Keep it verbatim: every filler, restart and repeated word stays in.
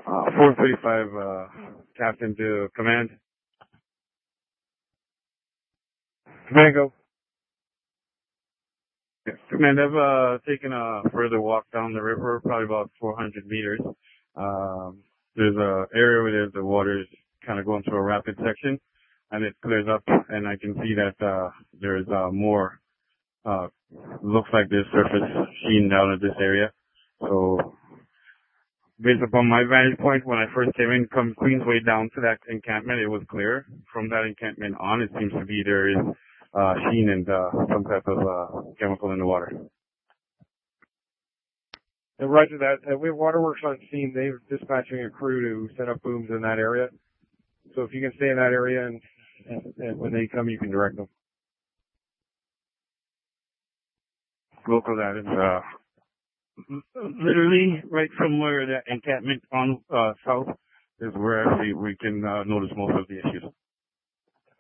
Uh, four thirty-five, uh, Captain to command. Command, go. Yes, command, I've uh, taken a further walk down the river, probably about four hundred meters. Um, there's a area where there's the water is kind of going through a rapid section, and it clears up, and I can see that uh, there's uh, more. Uh, looks like there's surface sheen down at this area. So, based upon my vantage point, when I first came in, come Queensway down to that encampment, it was clear. From that encampment on, it seems to be there is uh, sheen and uh, some type of uh, chemical in the water. And roger that. Uh, we have waterworks on scene. They're dispatching a crew to set up booms in that area. So if you can stay in that area, and, and, and when they come, you can direct them. Local that is uh, literally right from where the encampment on uh, south is where we, we can uh, notice most of the issues.